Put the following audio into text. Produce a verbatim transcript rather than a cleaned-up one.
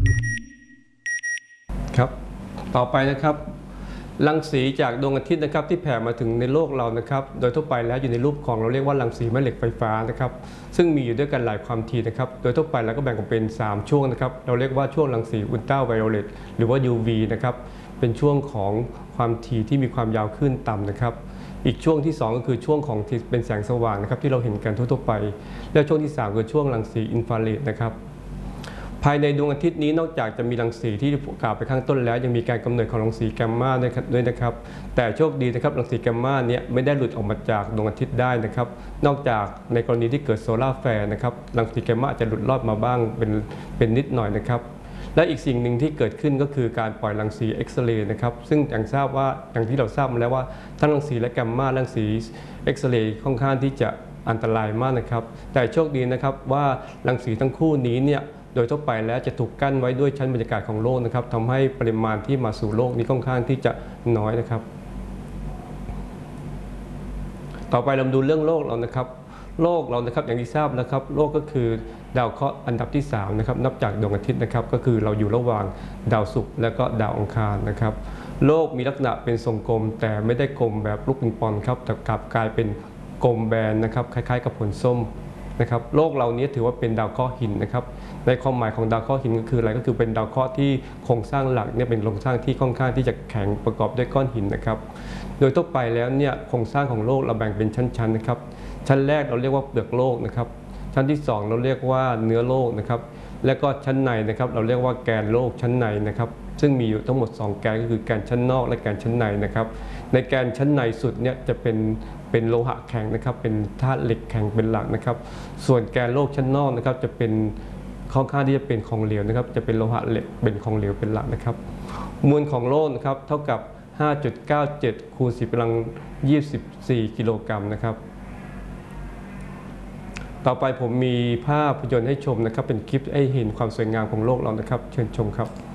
ครับต่อไปนะครับรังสีจากดวงอาทิตย์นะครับที่แผ่มาถึงในโลกเรานะครับโดยทั่วไปแล้วอยู่ในรูปของเราเรียกว่ารังสีแม่เหล็กไฟฟ้านะครับซึ่งมีอยู่ด้วยกันหลายความถี่นะครับโดยทั่วไปแล้วก็แบ่งออกเป็นสามช่วงนะครับเราเรียกว่าช่วงรังสีอุลตราไวโอเลตหรือว่า ยู วี นะครับเป็นช่วงของความถี่ที่มีความยาวคลื่นต่ำนะครับอีกช่วงที่สองก็คือช่วงของที่เป็นแสงสว่างนะครับที่เราเห็นกันทั่วๆไปและช่วงที่สามคือช่วงรังสีอินฟราเรดนะครับภายในดวงอาทิตย์นี้นอกจากจะมีรังสีที่กล่าวไปข้างต้นแล้วยังมีการกำเนิดของรังสีแกมมาด้วยนะครับแต่โชคดีนะครับรังสีแกมมาเนี่ยไม่ได้หลุดออกมาจากดวงอาทิตย์ได้นะครับนอกจากในกรณีที่เกิดโซลาร์แฟร์นะครับรังสีแกมมาอาจจะหลุดรอดมาบ้างเป็นเป็นนิดหน่อยนะครับและอีกสิ่งหนึ่งที่เกิดขึ้นก็คือการปล่อยรังสีเอ็กซเรย์นะครับซึ่งอย่างทราบว่าอย่างที่เราทราบมาแล้วว่าทั้งรังสีและแกมมารังสีเอ็กซเรย์ค่อนข้างที่จะอันตรายมากนะครับแต่โชคดีนะครับว่ารังสีทั้งคู่นี้เนี่ยโดยทั่วไปแล้วจะถูกกั้นไว้ด้วยชั้นบรรยากาศของโลกนะครับทำให้ปริมาณที่มาสู่โลกนี้ค่อนข้างที่จะน้อยนะครับต่อไปเราดูเรื่องโลกเรานะครับโลกเรานะครับอย่างที่ทราบนะครับโลกก็คือดาวเคราะห์อันดับที่สามนะครับนับจากดวงอาทิตย์นะครับก็คือเราอยู่ระหว่างดาวศุกร์และก็ดาวอังคารนะครับโลกมีลักษณะเป็นทรงกลมแต่ไม่ได้กลมแบบลูกปิงปองครับแต่กลับกลายเป็นกลมแบนนะครับคล้ายๆกับผลส้มนะครับโลกเรานี้ถือว่าเป็นดาวเคราะห์หินนะครับในความหมายของดาวเคราะห์หินก็คืออะไรก็คือเป็นดาวเคราะห์ที่โครงสร้างหลักเนี่ยเป็นโครงสร้างที่ค่อนข้างที่จะแข็งประกอบด้วยก้อนหินนะครับโดยทั่วไปแล้วเนี่ยโครงสร้างของโลกเราแบ่งเป็นชั้นๆนะครับชั้นแรกเราเรียกว่าเปลือกโลกนะครับชั้นที่สองเราเรียกว่าเนื้อโลกนะครับและก็ชั้นในนะครับเราเรียกว่าแกนโลกชั้นในนะครับซึ่งมีอยู่ทั้งหมดสองแกนก็คือแกนชั้นนอกและแกนชั้นในนะครับในแกนชั้นในสุดเนี่ยจะเป็นเป็นโลหะแข็งนะครับเป็นธาตุเหล็กแข็งเป็นหลักนะครับส่วนแกนโลกชั้นนอกนะครับจะเป็นค่อนข้างที่จะเป็นของเหลวนะครับจะเป็นโลหะเหล็กเป็นของเหลวเป็นหลักนะครับมวลของโลกนะครับเท่ากับ ห้าจุดเก้าเจ็ด คูณ สิบกำลังยี่สิบสี่ กิโลกรัมนะครับต่อไปผมมีภาพยนตร์ให้ชมนะครับเป็นคลิปให้เห็นความสวยงามของโลกเรานะครับเชิญชมครับ